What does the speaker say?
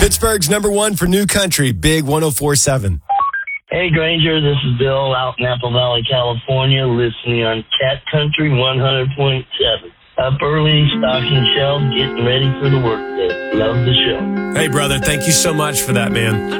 Pittsburgh's #1 for new country, Big 104.7. Hey, Granger, this is Bill out in Apple Valley, California, listening on Cat Country 100.7. Up early, stocking shelves, getting ready for the workday. Love the show. Hey, brother, thank you so much for that, man.